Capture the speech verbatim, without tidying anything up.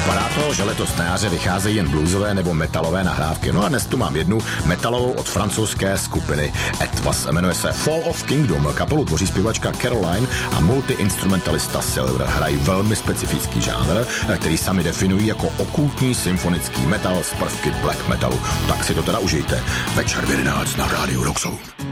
Vypadá to, že letos na jaře vycházejí jen bluesové nebo metalové nahrávky. No a dnes tu mám jednu metalovou od francouzské skupiny Etwas. Jmenuje se Fall of Kingdom. Kapelu tvoří zpěvačka Caroline a multiinstrumentalista Silver. Hrají velmi specifický žánr, který sami definují jako okultní symfonický metal z prvky black metalu. Tak si to teda užijte. Večer v jedenáct na rádiu Rock Zone.